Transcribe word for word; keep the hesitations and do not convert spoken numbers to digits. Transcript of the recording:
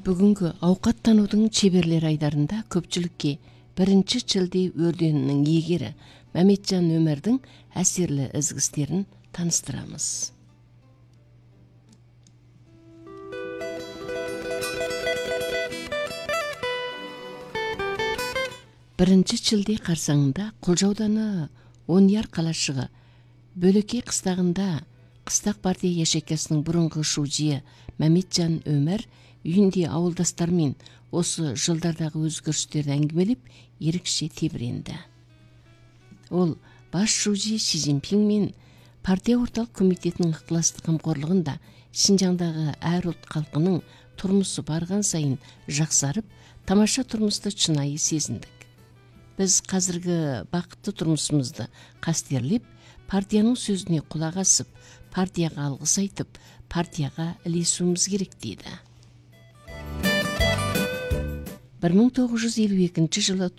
Бүгінгі ауқаттанудың чеберлер айдарында көпчілікке бірінші чилди өрденінің егері Мәметжан Өмердің әсерлі ізгістерін таныстырамыз. Бірінші чилди қарсаңында Құлжауданы Онияр қалашығы Бөлекей қыстағында Қыстақ партия ешекесінің бұрынғы шужие Мәметжан Өмер үйінде ауылдастармен осы жылдардағы өзгерістерді әңгімелеп, ерекше тебіренді. Ол бас шужие Си Цзиньпин мен партия орталық комитетінің ықыласты қамқорлығында Шинжаңдағы әр ұлт халқының тұрмысы барған сайын жақсарып, тамаша тұрмысты шынайы сезіндік. Біз қазіргі бақытты тұрмысымызды қастерлеп, партияның сөзіне құлақ асып, партияға алғыс айтып, партияға ілесуіміз керек дейді. бір мың тоғыз жүз елу екінші жылы